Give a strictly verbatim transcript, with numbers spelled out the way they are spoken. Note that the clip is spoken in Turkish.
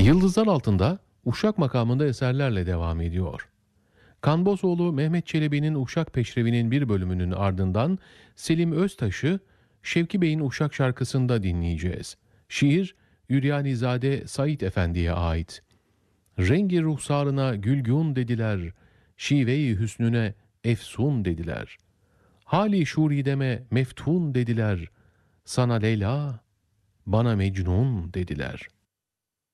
Yıldızlar Altında Uşak makamında eserlerle devam ediyor. Kanbozoğlu Mehmet Çelebi'nin Uşak Peşrevi'nin bir bölümünün ardından Selim Öztaş'ı Şevki Bey'in Uşak şarkısında dinleyeceğiz. Şiir Üryanizade Said Efendi'ye ait. Rengi ruhsarına gülgün dediler, şive-i hüsnüne efsun dediler. Hali şurideme meftun dediler, sana Leyla, bana Mecnun dediler.''